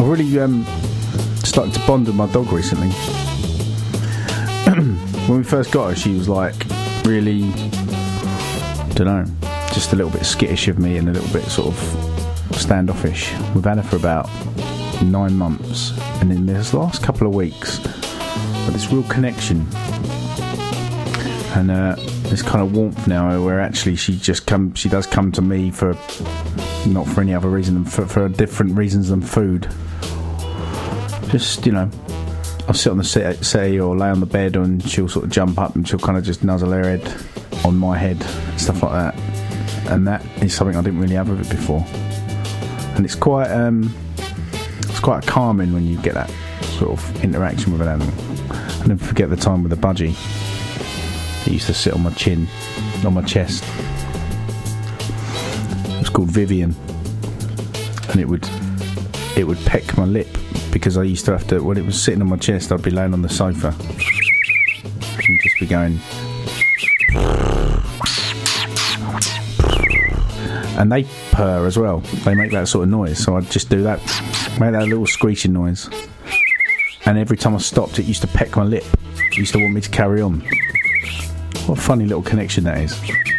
really started to bond with my dog recently. When we first got her, she was like really, don't know, just a little bit skittish of me and a little bit sort of standoffish. We've had her for about 9 months, and in this last couple of weeks, this real connection and this kind of warmth now, where actually she does come to me for not for any other reason than for different reasons than food. Just, you know, I'll sit on the settee or lay on the bed and she'll sort of jump up and she'll kind of just nuzzle her head on my head, stuff like that. And that is something I didn't really have with it before. And it's quite calming when you get that sort of interaction with an animal. I never forget the time with the budgie. It used to sit on my chin, on my chest. It was called Vivian, and it would peck my lip because I used to have to, when it was sitting on my chest, I'd be laying on the sofa and just be going. And they purr as well. They make that sort of noise, so I'd just do that, make that little screeching noise. And every time I stopped, it used to peck my lip. It used to want me to carry on. What a funny little connection that is.